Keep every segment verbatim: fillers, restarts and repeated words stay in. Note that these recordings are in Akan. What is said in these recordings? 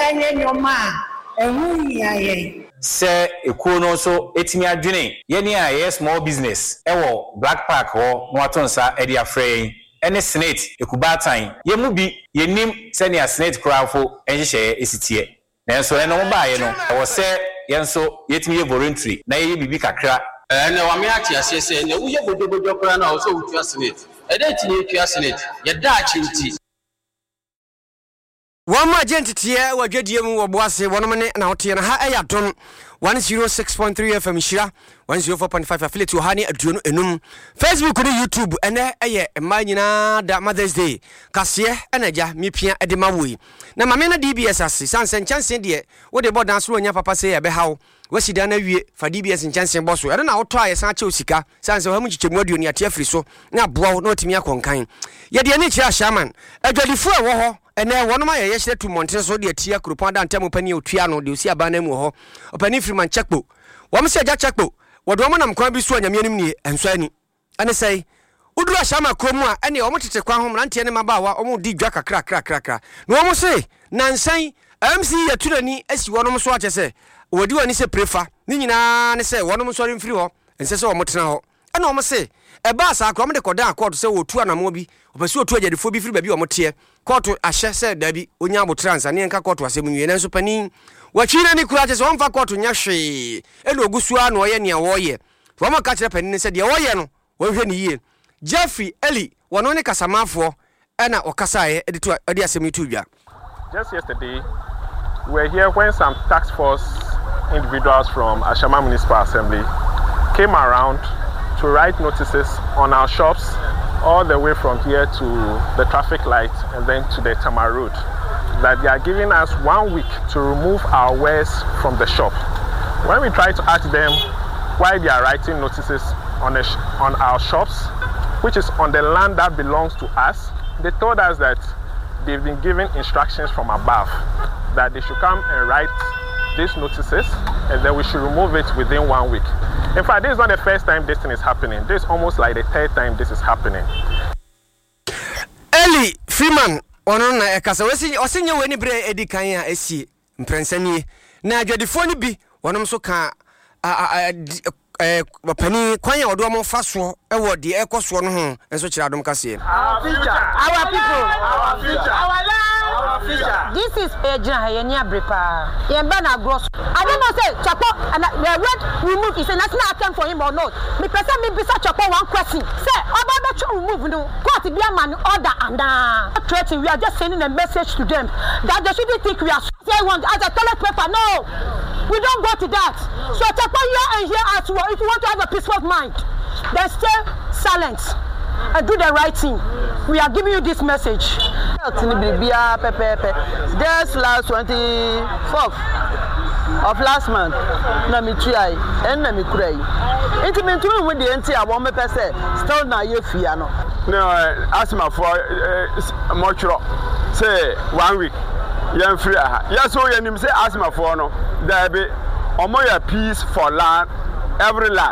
enye nyoma ehu nya ye se ekuo no so etimi adwene ye ne a ye small business ewo Black Park ho no atonsa e dia frey ene senate ekubatan ye mu bi ye nim se ne senate crafo enhye esitie nanso eno mo baaye no wo se ye nso yetimi ye voluntary na ye bibi kakra eh na wa me ati asese na wo ye bodobodo kra na wo so wo senate e dey tinye tua senate ye da achiuti one more gentity wa dwadie mu wo boase wonom ne na wote na ha ayadon one oh six point three F M Shira one oh four point five affiliate wo hani aduonu enum Facebook ne YouTube ene eye emma nyina da Mother's Day kase enaja mipia ede mawoi na mame na D B S ase sanse chance de wo de bodan so onya papa se ye be hawo wasida na wie fa D B S chance boso ere na woto aye san che osika sanse wa mu chichemu aduonu ate afri so na boa no otimi akonkan ye de ne kira shaman adwadifo e wo ho ene wonoma ye yehye tu monten so de atia kropon da ntemu pani otua no de osi aba na mu ho opani Freeman Chakpo wom se ja Chakpo wodo mo nam kwan bi so anyame anim ni enso ani ane sei uduru ashama kromu a ene wom tete kwan ho mrante ne mabawa wom di dwa kakra kakra kakra no wom se nansan M C yaturani asi wonom so ache se wodi wani se prefa ni nyina ne se wonom so remfiri ho ense se wom tena ho ene wom se eba asa akwa de koda akọt se wotu anamo bi opese otu agyadefo bi firi ba bi wom te kọt ahye se dabi onya abotrans ane nka kọt asem nwie nenso pani wachina ni kura tese wonfa kọt nya hwe ene ogusua na oye ne woye wom ka kire pani ne se de woye no wohwe ni yie Jeffrey Eli wono ne kasamafo ena okasae ede to ade asem itu bia. Just yesterday we were here when some task force individuals from Ashama Municipal Assembly came around to write notices on our shops all the way from here to the traffic light and then to the Tamar Road, that they are giving us one week to remove our wares from the shop. When we try to ask them why they are writing notices on, a sh on our shops, which is on the land that belongs to us, they told us that they've been given instructions from above that they should come and write these notices and then we should remove it within one week. In fact, this is not the first time this thing is happening. This is almost like the third time this is happening. Eli Freeman, ono na ekasa wesi osinye weni bre edi kan ya esi mprensani na adwadifo ni bi wonom so ka eh pani kwan ya odo mo faso e wo de ekoso no ho enso kira dom kase. Our future, our people, our future, our land. This is Ejina Yenia Brepa. Yembana gross. I don't know say Chapo and the red remove is a national anthem for him or not. Me person me bisa Chapo one question. Say about the remove no court be a man order and uh threatening. We are just sending a message to them that they shouldn't think we are say one as a toilet paper. No, we don't go to that. So Chapo here and here as well. If you want to have a peaceful mind, then stay silent and do the right thing. We are giving you this message. Just last twenty-fourth of last month, na me try and na me cry. Into me too with the entire one me pese still na ye fear no. No, ask me for much say one week. Yan free aha. Yes, so you say ask me for no. There be omoya peace for land, every land.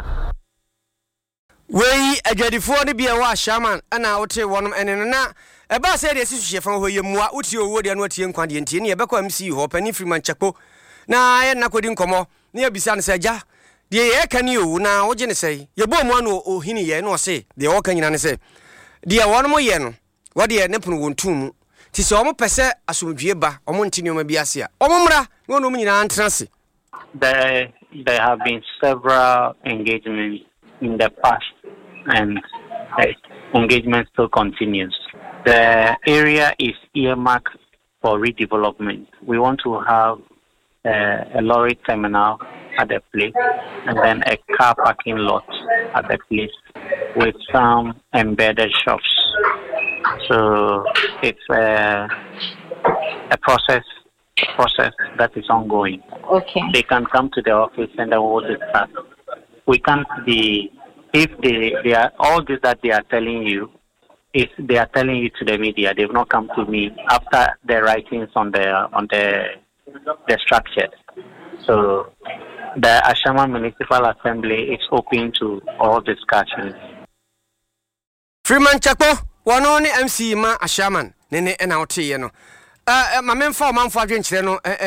Wei adwadifo ne bia wa shaman ana wote wonom ene na eba se de sisu hyefa ho yemua uti owo de no atie nkwa de ntie ne yebekwa M C ho pani Freeman Chakpo na ye na kodi nkomo ne yebisa ne se ja de ye ka ne owu na woje ne sei yebo mu anu ohini ye no se de wo ka nyina ne se de wonom ye no wo de ne pono wontum ti se omo pese asomdwie ba omo ntini oma biase a omo mra ne onom nyina antrase. There there have been several engagements in the past, and the engagement still continues. The area is earmarked for redevelopment. We want to have uh, a lorry terminal at the place, and then a car parking lot at the place with some embedded shops. So it's a, a process process that is ongoing. Okay. They can come to the office and then we'll discuss. We can't be, if they, they are, all this that they are telling you, if they are telling you to the media, they've not come to me after the writings on the, on the, the structure. So the Ashama Municipal Assembly is open to all discussions. Freeman Chakpo, one only M C ma Ashaman, nene and out here no. Uh, my men for man for adventure no.